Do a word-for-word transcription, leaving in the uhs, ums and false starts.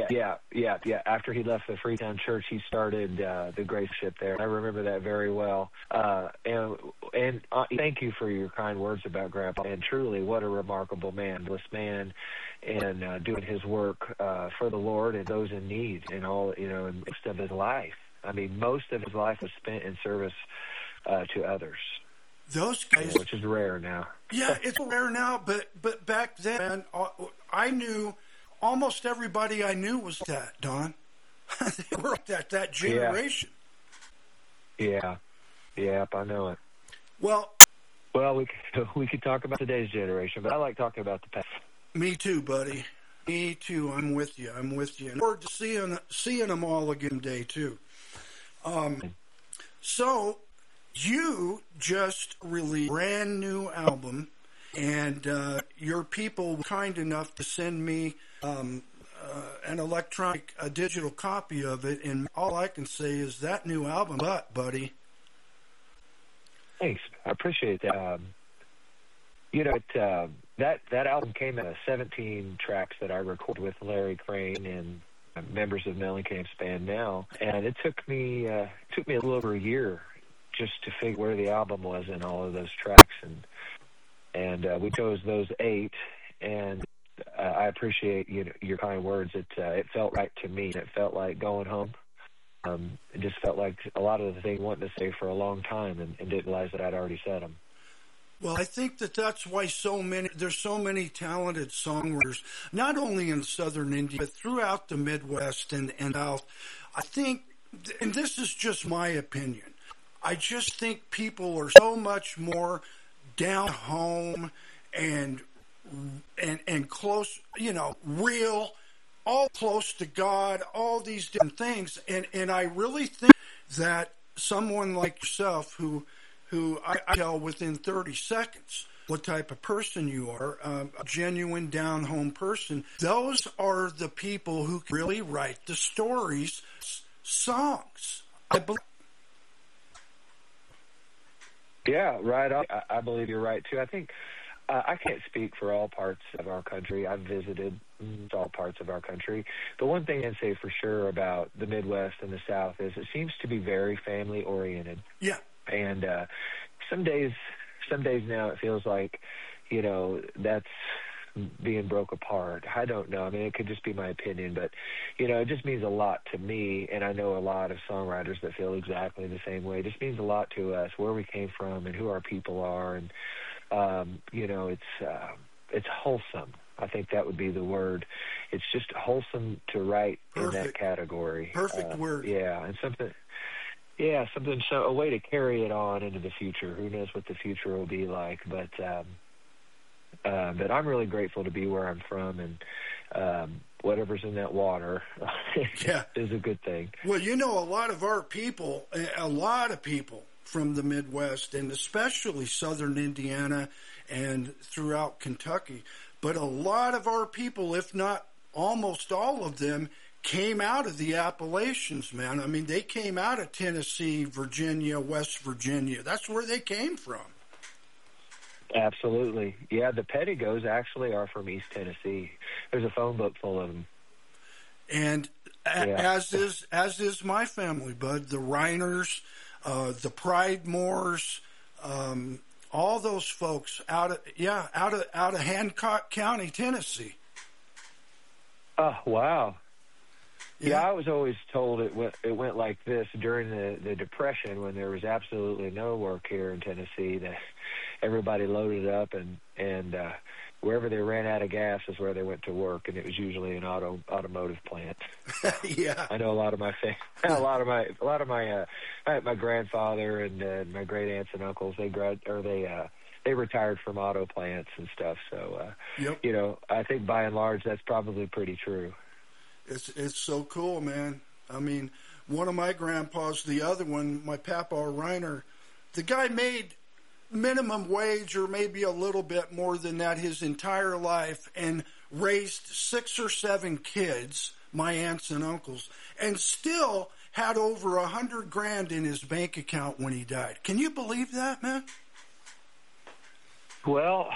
yeah, yeah, yeah. After he left the Freetown Church, he started uh, the Grace Ship there. I remember that very well. Uh, and and uh, thank you for your kind words about Grandpa. And truly, what a remarkable man, blessed man, and uh, doing his work uh, for the Lord and those in need, and all you know, in most of his life. I mean, most of his life was spent in service uh, to others. Those guys, which is rare now. Yeah, it's rare now, but but back then, man, I knew almost everybody I knew was that, Don. They were that that generation. Yeah, yeah, yep, I know it. Well, well, we could, we could talk about today's generation, but I like talking about the past. Me too, buddy. Me too. I'm with you. I'm with you. And forward to seeing seeing them all again day too. Um, so. You just released a brand new album, and uh, your people were kind enough to send me um, uh, an electronic, a digital copy of it, and all I can say is that new album, but, buddy. Thanks. I appreciate that. Um, you know, it, uh, that, that album came out of seventeen tracks that I recorded with Larry Crane and members of Mellencamp's band now, and it took me, uh, took me a little over a year just to figure where the album was in all of those tracks, and and uh, we chose those eight, and uh, I appreciate you know, your kind words. It uh, it felt right to me. It felt like going home. Um, it just felt like a lot of the things I wanted to say for a long time, and, and didn't realize that I'd already said them. Well, I think that that's why so many there's so many talented songwriters, not only in Southern India but throughout the Midwest and and South. I think, and this is just my opinion, I just think people are so much more down home and and and close, you know, real, all close to God, all these different things. And and I really think that someone like yourself, who who I, I tell within thirty seconds what type of person you are, um, a genuine down home person, those are the people who really write the stories, songs. I believe. Yeah, right on. I, I believe you're right, too. I think uh, I can't speak for all parts of our country. I've visited all parts of our country. The one thing I'd say for sure about the Midwest and the South is it seems to be very family-oriented. Yeah. And uh, some days, some days now it feels like, you know, that's being broke apart. I don't know. I mean, it could just be my opinion, but, you know, it just means a lot to me, and I know a lot of songwriters that feel exactly the same way. It just means a lot to us, where we came from and who our people are, and, um, you know, it's uh, it's wholesome. I think that would be the word. It's just wholesome to write Perfect. in that category. Perfect uh, word. Yeah, and something... Yeah, something, so a way to carry it on into the future. Who knows what the future will be like, but... Um, Uh, but I'm really grateful to be where I'm from, and um, whatever's in that water yeah. is a good thing. Well, you know, a lot of our people, a lot of people from the Midwest, and especially southern Indiana and throughout Kentucky, but a lot of our people, if not almost all of them, came out of the Appalachians, man. I mean, they came out of Tennessee, Virginia, West Virginia. That's where they came from. Absolutely. Yeah, the Pettigos actually are from East Tennessee. There's a phone book full of them. And a- yeah. as is as is my family, Bud, the Reiners, uh, the Pridemores, um, all those folks out of yeah, out of out of Hancock County, Tennessee. Oh, wow. Yeah, Yeah, I was always told it went, it went like this during the, the Depression, when there was absolutely no work here in Tennessee, that everybody loaded up, and, and uh, wherever they ran out of gas is where they went to work, and it was usually an auto automotive plant. yeah. I know a lot of my fa- a lot of my a lot of my uh, my, my grandfather and uh, my great aunts and uncles, they grad or they uh, they retired from auto plants and stuff. So uh, Yep. you know, I think by and large that's probably pretty true. It's it's so cool, man. I mean, one of my grandpas, the other one, my Papa Reiner, the guy made minimum wage or maybe a little bit more than that his entire life, and raised six or seven kids, my aunts and uncles, and still had over a hundred grand in his bank account when he died. Can you believe that, man? Well,